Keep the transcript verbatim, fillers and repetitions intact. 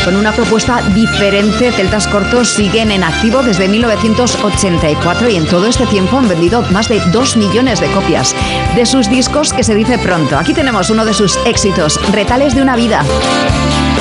Con una propuesta diferente, Celtas Cortos siguen en activo desde mil novecientos ochenta y cuatro y en todo este tiempo han vendido más de dos millones de copias de sus discos, que se dice pronto. Aquí tenemos uno de sus éxitos, Retales de una vida.